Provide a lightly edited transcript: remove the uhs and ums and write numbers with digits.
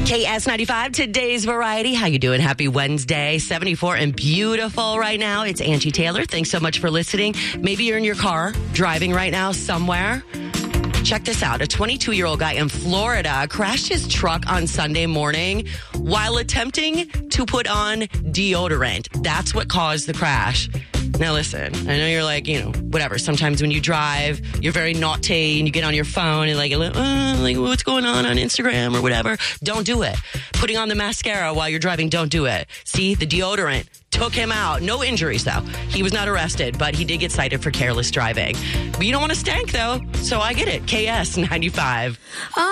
KS95, today's variety. How you doing? Happy Wednesday. 74 and beautiful right now. It's Angie Taylor. Thanks so much for listening. Maybe you're in your car driving right now somewhere. Check this out. A 22-year-old guy in Florida crashed his truck on Sunday morning while attempting to put on deodorant. That's what caused the crash. Now, listen, I know you're like, whatever. Sometimes when you drive, you're very naughty and you get on your phone and like what's going on Instagram or whatever. Don't do it. Putting on the mascara while you're driving, don't do it. See, the deodorant took him out. No injuries, though. He was not arrested, but he did get cited for careless driving. But you don't want to stank, though, so I get it. KS95.